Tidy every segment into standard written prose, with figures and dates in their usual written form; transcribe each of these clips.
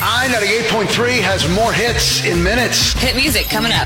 I-98.3 has more hits in minutes. Hit music coming up.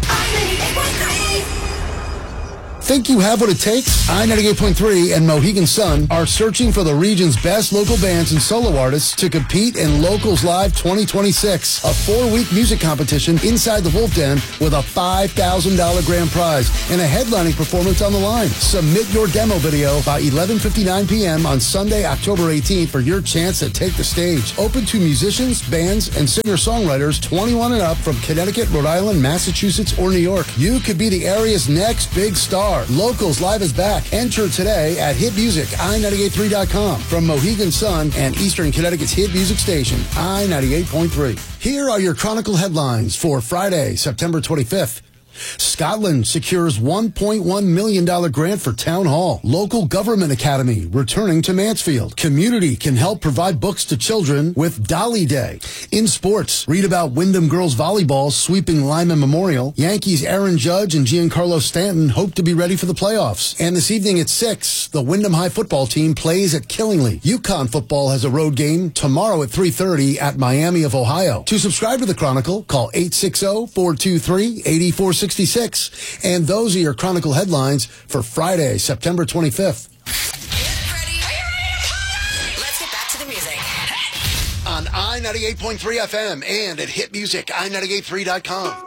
Think you have what it takes? I-98.3 and Mohegan Sun are searching for the region's best local bands and solo artists to compete in Locals Live 2026, a 4-week music competition inside the Wolf Den with a $5,000 grand prize and a headlining performance on the line. Submit your demo video by 11:59 p.m. on Sunday, October 18th for your chance to take the stage. Open to musicians, bands, and singer-songwriters 21 and up from Connecticut, Rhode Island, Massachusetts, or New York. You could be the area's next big star. Locals Live is back. Enter today at hitmusici983.com. From Mohegan Sun and Eastern Connecticut's hit music station, I-98.3. Here are your Chronicle headlines for Friday, September 25th. Scotland secures $1.1 million grant for Town Hall. Local Government Academy returning to Mansfield. Community can help provide books to children with Dolly Day. In sports, read about Wyndham girls volleyball sweeping Lyman Memorial. Yankees' Aaron Judge and Giancarlo Stanton hope to be ready for the playoffs. And this evening at 6, the Wyndham High football team plays at Killingly. UConn football has a road game tomorrow at 3:30 at Miami of Ohio. To subscribe to the Chronicle, call 860-423-8466. And those are your Chronicle headlines for Friday, September 25th. Ready? Let's get back to the music. On I-98.3 FM and at hitmusici983.com.